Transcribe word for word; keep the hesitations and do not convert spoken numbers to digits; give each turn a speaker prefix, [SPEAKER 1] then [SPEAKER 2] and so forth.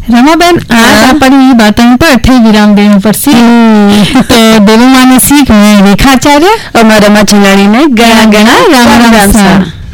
[SPEAKER 1] रमाबेन आज अपनी बातों पर अठे विराम देने पर सी तो देवमाने सीख में रेखाचार्य
[SPEAKER 2] अमर रमा चिंगाड़ी ने गणा गणा राम राम सा।